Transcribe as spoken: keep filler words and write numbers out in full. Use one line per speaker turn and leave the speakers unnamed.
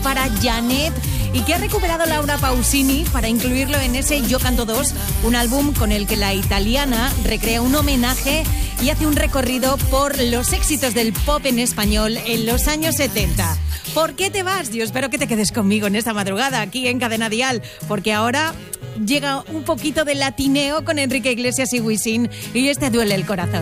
para Janet y que ha recuperado Laura Pausini para incluirlo en ese Yo Canto dos, un álbum con el que la italiana recrea un homenaje y hace un recorrido por los éxitos del pop en español en los años setenta. ¿Por qué te vas? Yo espero que te quedes conmigo en esta madrugada aquí en Cadena Dial, porque ahora llega un poquito de latineo con Enrique Iglesias y Wisin y este Duele el Corazón.